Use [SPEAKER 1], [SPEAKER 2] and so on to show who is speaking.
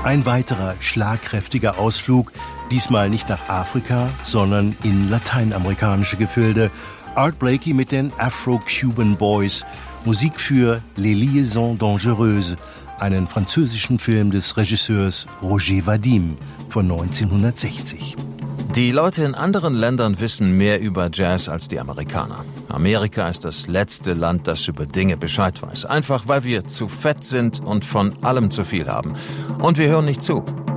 [SPEAKER 1] Ein weiterer schlagkräftiger Ausflug, diesmal nicht nach Afrika, sondern in lateinamerikanische Gefilde. Art Blakey mit den Afro-Cuban Boys, Musik für Les Liaisons Dangereuses, einen französischen Film des Regisseurs Roger Vadim von 1960.
[SPEAKER 2] Die Leute in anderen Ländern wissen mehr über Jazz als die Amerikaner. Amerika ist das letzte Land, das über Dinge Bescheid weiß. Einfach weil wir zu fett sind und von allem zu viel haben. Und wir hören nicht zu.